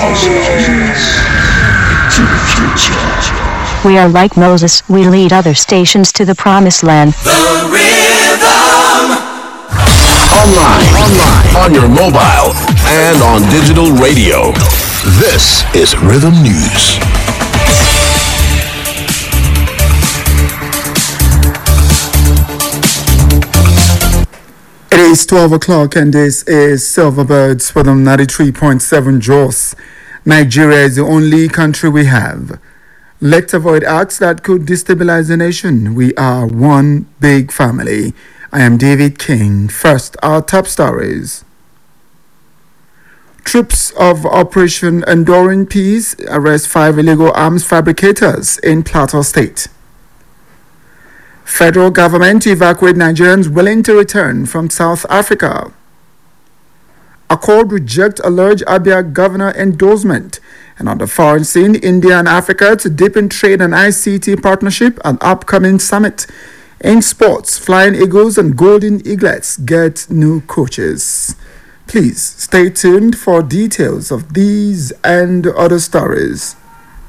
to the future. We are like Moses, we lead other stations to the promised land. The Rhythm! Online, on your mobile, and on digital radio. This is Rhythm News. It is 12 o'clock and this is Silverbirds for the 93.7 JOS. Nigeria is the only country we have. Let's avoid acts that could destabilize the nation. We are one big family. I am David King. First, our top stories. Troops of Operation Enduring Peace arrest 5 illegal arms fabricators in Plateau State. Federal government to evacuate Nigerians willing to return from South Africa. Accord reject alleged Abia governor endorsement. And on the foreign scene, India and Africa to deepen trade and ICT partnership at upcoming summit. In sports, Flying Eagles and Golden Eaglets get new coaches. Please stay tuned for details of these and other stories.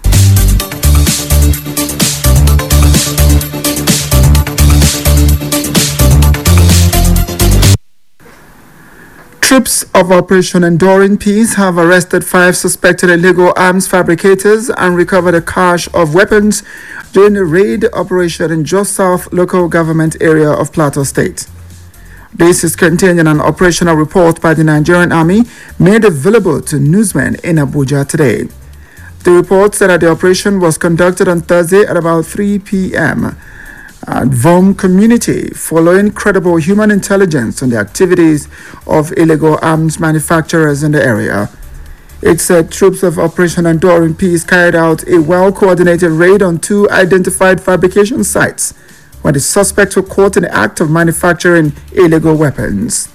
Troops of Operation Enduring Peace have arrested 5 suspected illegal arms fabricators and recovered a cache of weapons during a raid operation in Jos South local government area of Plateau State. This is contained in an operational report by the Nigerian Army made available to newsmen in Abuja today. The report said that the operation was conducted on Thursday at about 3 p.m. at Vom community following credible human intelligence on the activities of illegal arms manufacturers in the area. It said troops of Operation Enduring Peace carried out a well-coordinated raid on 2 identified fabrication sites where the suspects were caught in the act of manufacturing illegal weapons.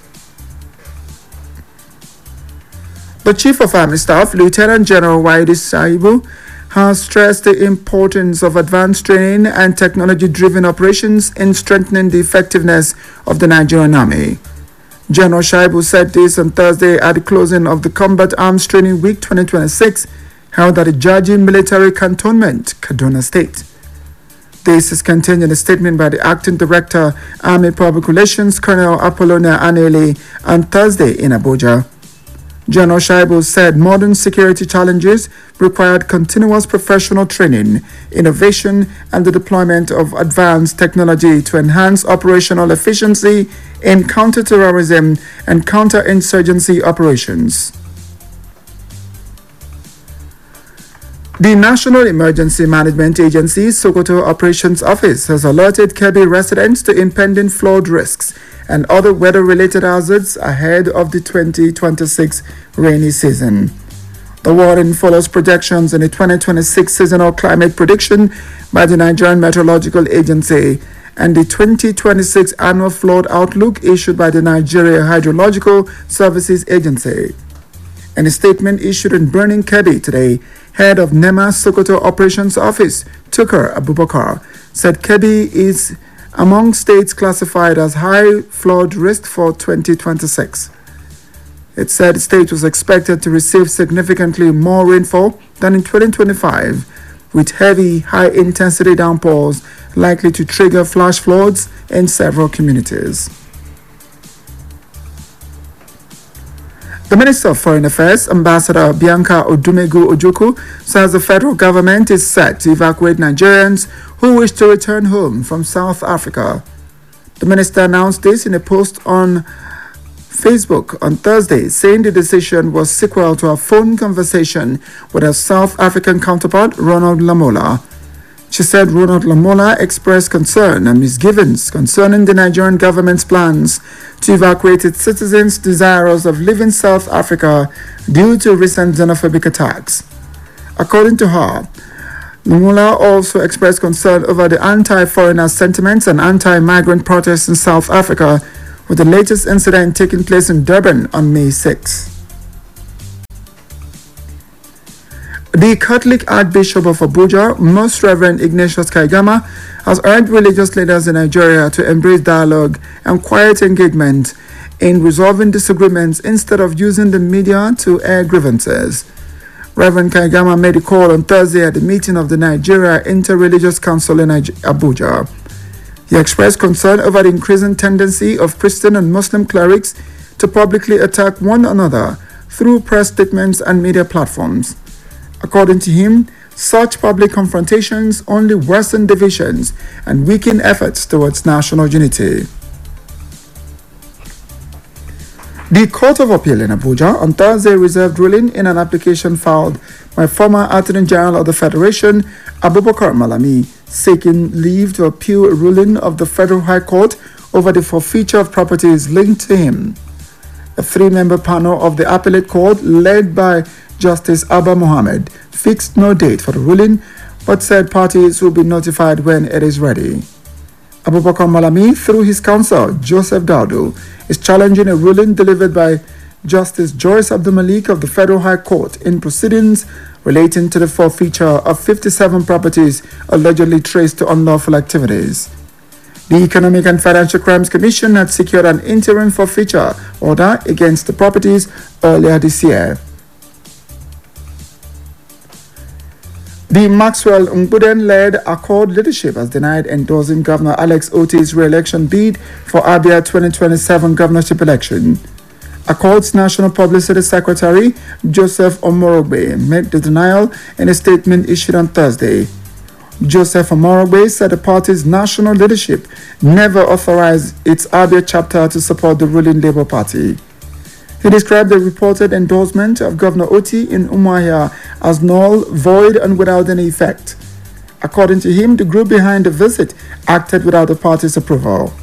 The Chief of Army Staff, Lieutenant General Waidi Saibu, has stressed the importance of advanced training and technology-driven operations in strengthening the effectiveness of the Nigerian Army. General Shaibu said this on Thursday at the closing of the Combat Arms Training Week 2026 held at the Jaji Military Cantonment, Kaduna State. This is contained in a statement by the Acting Director, Army Public Relations, Colonel Apollonia Anele, on Thursday in Abuja. General Shaibu said modern security challenges required continuous professional training, innovation, and the deployment of advanced technology to enhance operational efficiency in counter-terrorism and counter-insurgency operations. The National Emergency Management Agency Sokoto Operations Office has alerted Kebbi residents to impending flood risks and other weather-related hazards ahead of the 2026 rainy season. The warning follows projections in the 2026 seasonal climate prediction by the Nigerian Meteorological Agency and the 2026 annual flood outlook issued by the Nigeria Hydrological Services Agency. In a statement issued in Burning Kebbi today, head of NEMA Sokoto Operations Office, Tukur Abubakar, said Kebbi is among states classified as high flood risk for 2026. It said the state was expected to receive significantly more rainfall than in 2025, with heavy, high-intensity downpours likely to trigger flash floods in several communities. The Minister of Foreign Affairs, Ambassador Bianca Odumegu Ojukwu, says the federal government is set to evacuate Nigerians who wish to return home from South Africa. The minister announced this in a post on Facebook on Thursday, saying the decision was sequel to a phone conversation with her South African counterpart, Ronald Lamola. She said Ronald Lamola expressed concern and misgivings concerning the Nigerian government's plans to evacuate its citizens desirous of leaving South Africa due to recent xenophobic attacks. According to her, Lamola also expressed concern over the anti-foreigner sentiments and anti-migrant protests in South Africa, with the latest incident taking place in Durban on May 6. The Catholic Archbishop of Abuja, Most Reverend Ignatius Kaigama, has urged religious leaders in Nigeria to embrace dialogue and quiet engagement in resolving disagreements instead of using the media to air grievances. Reverend Kaigama made a call on Thursday at the meeting of the Nigeria Interreligious Council in Abuja. He expressed concern over the increasing tendency of Christian and Muslim clerics to publicly attack one another through press statements and media platforms. According to him, such public confrontations only worsen divisions and weaken efforts towards national unity. The Court of Appeal in Abuja on Thursday reserved ruling in an application filed by former Attorney General of the Federation, Abubakar Malami, seeking leave to appeal a ruling of the Federal High Court over the forfeiture of properties linked to him. A three-member panel of the appellate court, led by Justice Abba Mohammed, fixed no date for the ruling, but said parties will be notified when it is ready. Abubakar Malami, through his counsel, Joseph Daudu, is challenging a ruling delivered by Justice Joyce Abdul-Malik of the Federal High Court in proceedings relating to the forfeiture of 57 properties allegedly traced to unlawful activities. The Economic and Financial Crimes Commission had secured an interim forfeiture order against the properties earlier this year. The Maxwell Mbuden-led Accord leadership has denied endorsing Governor Alex Oti's re-election bid for Abia 2027 governorship election. Accord's National Publicity Secretary, Joseph Omorogbe, made the denial in a statement issued on Thursday. Joseph Omorogbe said the party's national leadership never authorized its Abia chapter to support the ruling Labour Party. He described the reported endorsement of Governor Oti in Umuahia as null, void, and without any effect. According to him, the group behind the visit acted without the party's approval.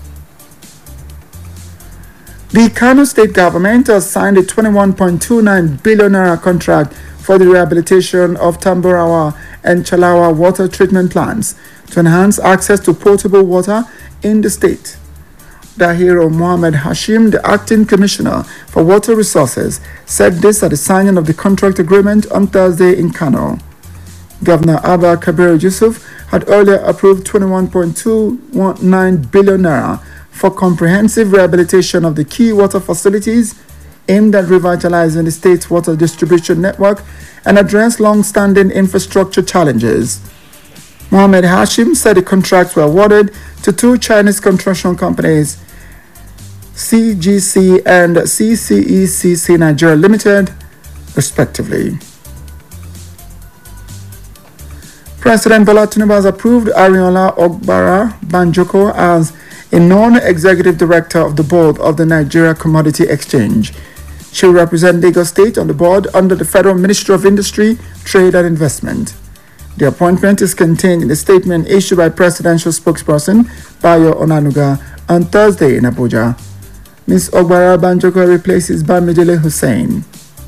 The Kano state government has signed a 21.29 billion naira contract for the rehabilitation of Tamburawa and Chalawa water treatment plants to enhance access to potable water in the state. Dahiro Mohammed Hashim, the acting commissioner for water resources, said this at the signing of the contract agreement on Thursday in Kano. Governor Abba Kabir Yusuf had earlier approved 21.219 billion naira for comprehensive rehabilitation of the key water facilities aimed at revitalizing the state's water distribution network and address long-standing infrastructure challenges. Mohammed Hashim said the contracts were awarded to two Chinese construction companies, CGC and CCECC Nigeria Limited, respectively. President Bola Tinubu has approved Ariola Ogbara Banjoko as a non-executive director of the board of the Nigeria Commodity Exchange. She will represent Lagos State on the board under the Federal Ministry of Industry, Trade and Investment. The appointment is contained in a statement issued by presidential spokesperson Bayo Onanuga on Thursday in Abuja. Ms. Ogbara Banjoko replaces Bamidele Hussein.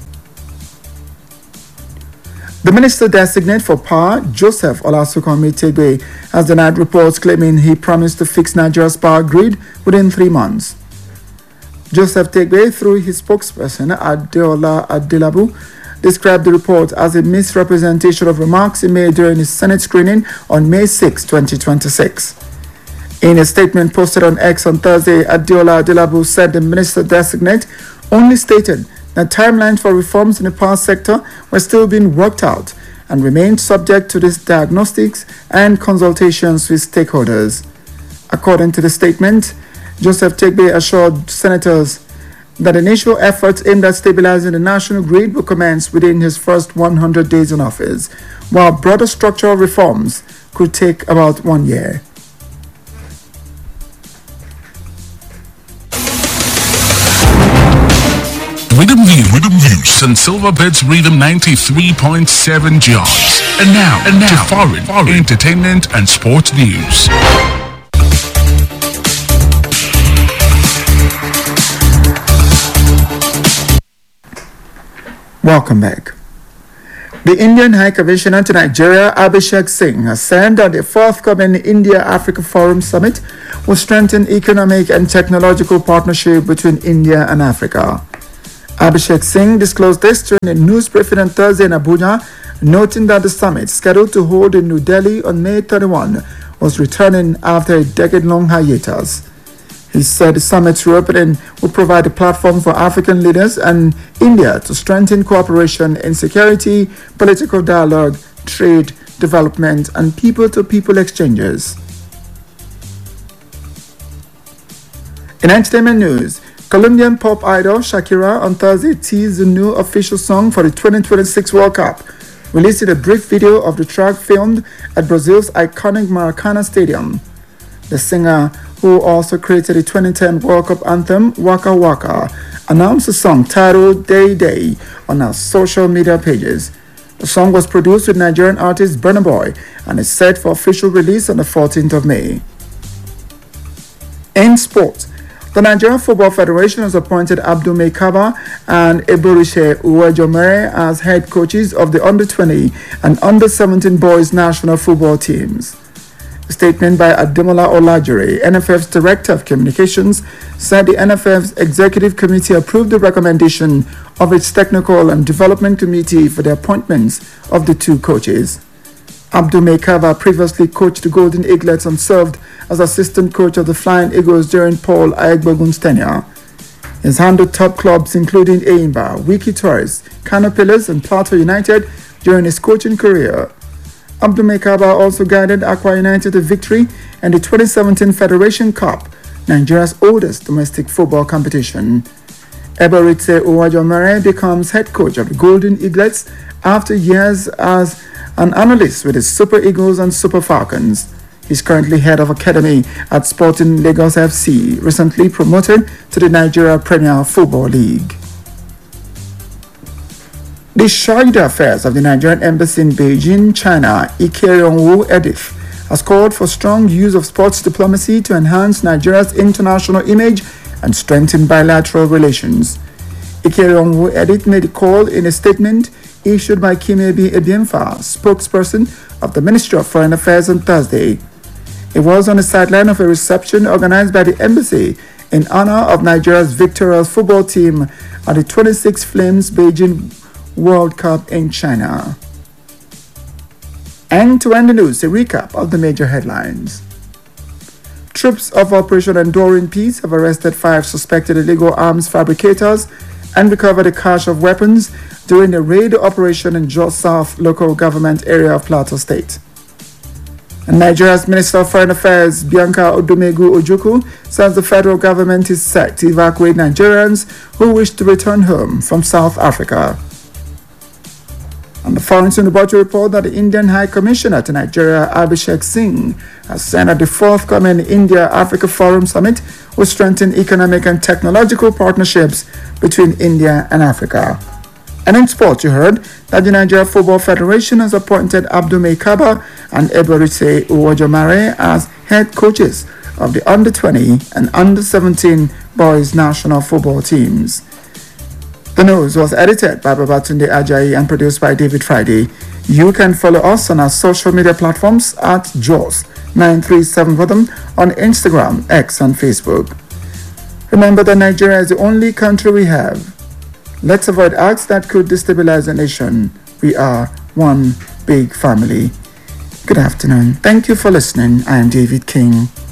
The Minister-designate for Power, Joseph Olasukomi Tegbe, has denied reports claiming he promised to fix Nigeria's power grid within 3 months. Joseph Tegbe, through his spokesperson Adeola Adelabu, described the report as a misrepresentation of remarks he made during his Senate screening on May 6, 2026. In a statement posted on X on Thursday, Adeola Adelabu said the minister-designate only stated that timelines for reforms in the power sector were still being worked out and remained subject to these diagnostics and consultations with stakeholders. According to the statement, Joseph Tegbe assured senators that initial efforts aimed at stabilizing the national grid will commence within his first 100 days in office, while broader structural reforms could take about 1 year. Rhythm Views and Silverbirds Rhythm 93.7 jobs. And now to foreign entertainment and sports news. Welcome back. The Indian High Commissioner to Nigeria, Abhishek Singh, has said that the forthcoming India-Africa Forum Summit will strengthen economic and technological partnership between India and Africa. Abhishek Singh disclosed this during a news briefing on Thursday in Abuja, noting that the summit, scheduled to hold in New Delhi on May 31, was returning after a decade-long hiatus. He said the summit's reopening will provide a platform for African leaders and India to strengthen cooperation in security, political dialogue, trade, development, and people-to-people exchanges. In entertainment news, Colombian pop idol Shakira on Thursday teased the new official song for the 2026 World Cup, releasing a brief video of the track filmed at Brazil's iconic Maracanã Stadium. The singer, who also created the 2010 World Cup anthem Waka Waka, announced the song titled Day Day on her social media pages. The song was produced with Nigerian artist Burna Boy and is set for official release on the 14th of May. In sport, the Nigerian Football Federation has appointed Abdul Mekaba and Eborishe Uwejomere as head coaches of the Under-20 and Under-17 boys national football teams. A statement by Ademola Olajire, NFF's Director of Communications, said the NFF's Executive Committee approved the recommendation of its Technical and Development Committee for the appointments of the two coaches. Abdul Mekaba previously coached the Golden Eaglets and served as assistant coach of the Flying Eagles during Paul Ayegbogun's tenure. He's handled top clubs including Eimba, Wiki Tourists, Kano Pillars and Plateau United during his coaching career. Abdul Mekaba also guided Aqua United to victory in the 2017 Federation Cup, Nigeria's oldest domestic football competition. Eboritse Uwejomere becomes head coach of the Golden Eaglets after years as an analyst with the Super Eagles and Super Falcons. He's currently head of academy at Sporting Lagos FC, recently promoted to the Nigeria Premier Football League. The Chargé d'Affaires of the Nigerian Embassy in Beijing, China, Ikereonwu Edith, has called for strong use of sports diplomacy to enhance Nigeria's international image and strengthen bilateral relations. Ikereonwu Edith made the call in a statement issued by Kimebi Ebiemfa, spokesperson of the Ministry of Foreign Affairs, on Thursday. It was on the sideline of a reception organized by the embassy in honor of Nigeria's victorious football team at the 26 Flames Beijing World Cup in China. And to end the news, a recap of the major headlines. Troops of Operation Enduring Peace have arrested 5 suspected illegal arms fabricators and recovered a cache of weapons during a raid operation in Jos South local government area of Plateau State. And Nigeria's Minister of Foreign Affairs, Bianca Odumegu Ojukwu, says the federal government is set to evacuate Nigerians who wish to return home from South Africa. And the Foreign Laboratory report that the Indian High Commissioner to Nigeria, Abhishek Singh, has said that the forthcoming India-Africa Forum Summit will strengthen economic and technological partnerships between India and Africa. And in sport, you heard that the Nigeria Football Federation has appointed Abdul Mekaba and Eboritse Uwejomere as head coaches of the Under-20 and Under-17 boys national football teams. The news was edited by Babatunde Ajayi and produced by David Friday. You can follow us on our social media platforms at Jaws937 Bottom on Instagram, X, and Facebook. Remember that Nigeria is the only country we have. Let's avoid acts that could destabilize the nation. We are one big family. Good afternoon. Thank you for listening. I am David King.